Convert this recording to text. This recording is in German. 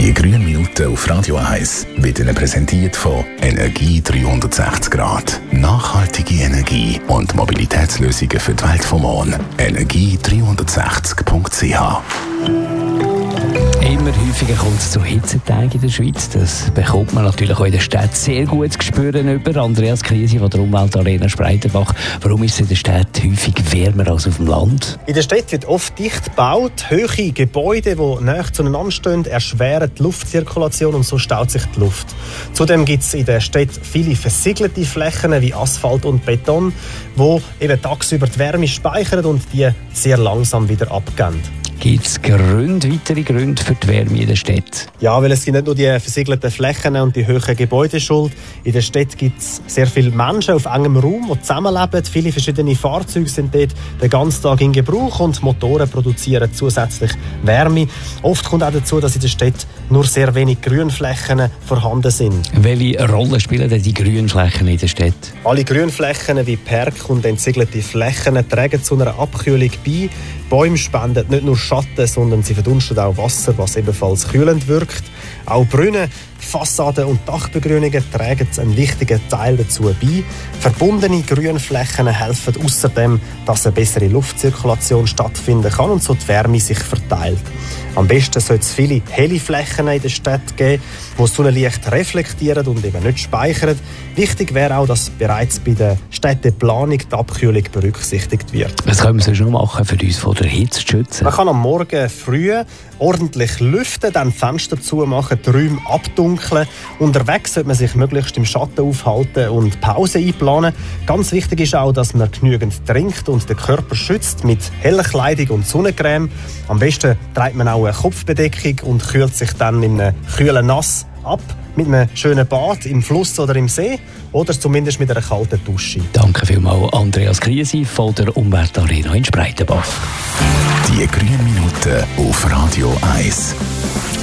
Die grünen Minuten auf Radio 1 wird Ihnen präsentiert von Energie 360 Grad. Nachhaltige Energie und Mobilitätslösungen für die Welt vom Morgen. Energie360.ch. Immer häufiger kommt es zu Hitzetagen in der Schweiz. Das bekommt man natürlich auch in der Stadt sehr gut zu spüren über. Andreas Kriesi von der Umweltarena Spreitenbach. Warum ist es in der Stadt häufig wärmer als auf dem Land? In der Stadt wird oft dicht gebaut. Hohe Gebäude, die nahe zueinander stehen, erschweren die Luftzirkulation und so staut sich die Luft. Zudem gibt es in der Stadt viele versiegelte Flächen wie Asphalt und Beton, die eben tagsüber die Wärme speichern und die sehr langsam wieder abgeben. Gibt es weitere Gründe für die Wärme in der Stadt? Ja, weil es sind nicht nur die versiegelten Flächen und die hohen Gebäude schuld. In der Stadt gibt es sehr viele Menschen auf engem Raum, die zusammenleben. Viele verschiedene Fahrzeuge sind dort den ganzen Tag in Gebrauch und Motoren produzieren zusätzlich Wärme. Oft kommt auch dazu, dass in der Stadt nur sehr wenig Grünflächen vorhanden sind. Welche Rolle spielen denn die Grünflächen in der Stadt? Alle Grünflächen wie Park und entsiegelte Flächen tragen zu einer Abkühlung bei. Bäume spenden nicht nur Schatten, sondern sie verdunsten auch Wasser, was ebenfalls kühlend wirkt. Auch Brunnen, Fassaden und Dachbegrünungen tragen einen wichtigen Teil dazu bei. Verbundene Grünflächen helfen außerdem, dass eine bessere Luftzirkulation stattfinden kann und so die Wärme sich verteilt. Am besten sollte es viele helle Flächen in der Stadt geben, die das Sonnenlicht reflektieren und eben nicht speichern. Wichtig wäre auch, dass bereits bei der Städteplanung die Abkühlung berücksichtigt wird. Was können wir sonst noch machen, für uns vor der Hitze zu schützen? Man kann am Morgen früh ordentlich lüften, dann Fenster zumachen, die Räume abdunkeln. Unterwegs sollte man sich möglichst im Schatten aufhalten und Pause einplanen. Ganz wichtig ist auch, dass man genügend trinkt und den Körper schützt mit heller Kleidung und Sonnencreme. Am besten trägt man auch eine Kopfbedeckung und kühlt sich dann in einem kühlen Nass ab mit einem schönen Bad im Fluss oder im See oder zumindest mit einer kalten Dusche. Danke vielmals, Andreas Kriesi von der Umweltarena in Spreitenbach. Die grünen Minuten auf Radio 1.